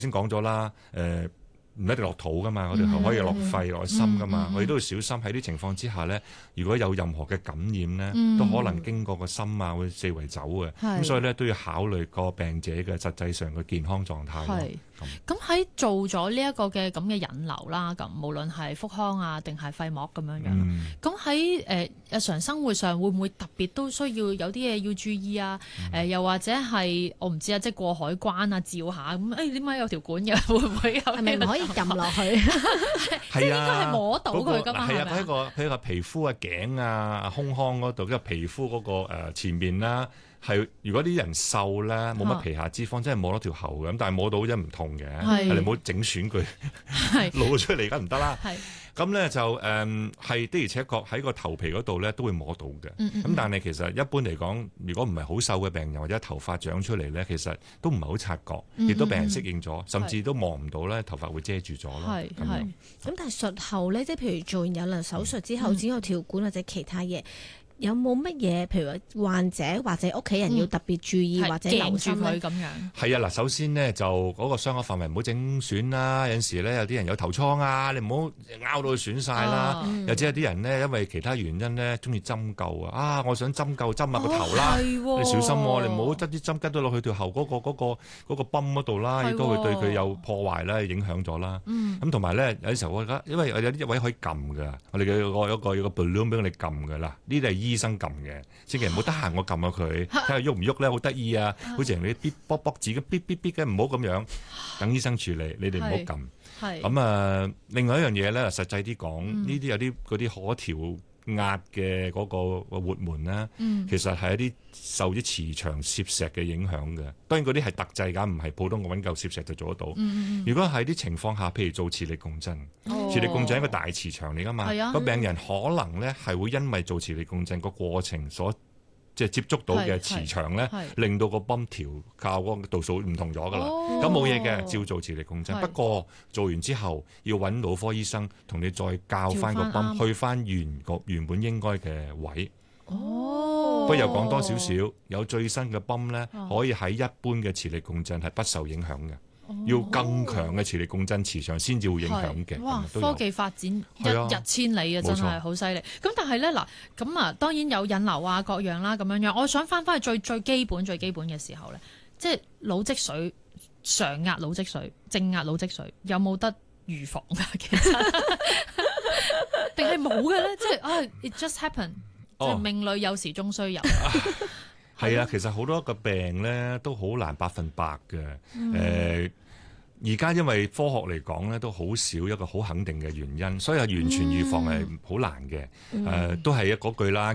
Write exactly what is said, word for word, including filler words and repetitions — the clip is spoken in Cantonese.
先講咗啦，誒、呃。唔一定落肚噶嘛，我哋可以落肺、落心噶嘛，我哋都要小心喺啲情況之下咧，如果有任何嘅感染咧，嗯、都可能經過個心啊，會四圍走嘅，咁所以咧都要考慮個病者嘅實際上嘅健康狀態。係咁喺做咗呢一個嘅咁嘅引流啦，咁無論係腹腔啊定係肺膜咁樣樣，咁喺誒日常生活上會唔會特別都需要有啲嘢要注意啊？誒、嗯呃、又或者係我唔知啊，即係過海關啊，照下咁，誒點解有條管嘅？會唔會有？係咪唔可以撳落去？即係應該係摸到佢噶嘛？係、那個、啊， 佢喺個佢個皮膚啊、頸啊、胸腔嗰度，即係皮膚嗰、那個、呃、前面啦。係，如果啲人瘦咧，冇乜皮下脂肪，真係摸到條喉嘅，咁但係摸到真係唔痛嘅，係你唔好整損佢，露出嚟梗唔得啦。咁咧就誒係的而且確喺個頭皮嗰度咧都會摸到嘅。咁、嗯嗯、但係其實一般嚟講，如果唔係好瘦嘅病人或者頭髮長出嚟咧，其實都唔係好察覺，亦都病人適應咗，甚至都望唔到咧頭髮會遮住咗咯。係係。 咁但係術後咧，即係譬如做完有輪手術之後，剪個條管或者其他嘢。有冇乜嘢？譬如話患者或者屋企人要特別注意、嗯、或者留心佢咁樣？ 係啊，嗱，首先呢，就嗰個傷口範圍唔好整損啦。有陣時咧有啲人有頭瘡啊，你唔好拗到佢損晒啦。又或者有啲人呢，因為其他原因呢，中意針灸啊，啊，我想針灸針下個頭啦，哦、你小心喎、啊，你唔好執啲針吉到落去條喉嗰、嗰個嗰、嗰個嗰個泵嗰度啦，亦都會對佢有破壞啦，影響咗啦。咁同埋咧有啲時候我覺得，因為有啲位可以撳㗎，我哋嘅有一個有個 balloon 俾我哋撳㗎啦，呢啲係醫生撳嘅，千祈唔好得閒我撳下佢，睇下喐唔喐咧，好得意啊！好似人哋嗶啵啵字嘅嗶嗶嗶嘅，唔好咁樣，等醫生處理，你哋唔好撳。係咁啊，另外一樣嘢咧，實際啲講，呢、嗯、啲有啲嗰啲可調壓嘅嗰個活門咧、嗯，其實係一啲受啲磁場攝石嘅影響嘅。當然嗰啲係特製㗎，唔係普通嘅揾嚿攝石就做得到。嗯、如果喺啲情況下，譬如做磁力共振，哦、磁力共振係一個大磁場嚟㗎嘛，個、啊、病人可能咧係會因為做磁力共振個過程所即係接觸到嘅磁場咧，令到個泵調校嗰個度數唔同咗㗎啦。咁冇嘢嘅，照做磁力共振。不過做完之後要揾腦科醫生同你再校翻個泵，去翻原個原本應該嘅位。哦，不過又講多少少，有最新嘅泵咧，可以喺一般嘅磁力共振係不受影響嘅。要更強嘅磁力共振磁場先至會影響嘅。 哇！科技發展一日千里啊，真係好犀利。咁但係咧嗱，咁啊當然有引流啊各樣啦咁樣樣。我想翻翻去最最基本最基本嘅時候咧，即係腦積水、常壓腦積水、正壓腦積水，有冇得預防㗎？其實定係冇嘅咧？即係啊 ，it just happen，即係命裏有時終須有。 係啊，其實好多個病咧都好難百分百嘅。誒、嗯，而家因為科學嚟講咧，都好少一個好肯定嘅原因，所以係完全預防係好難嘅。誒、嗯呃，都係一嗰句啦。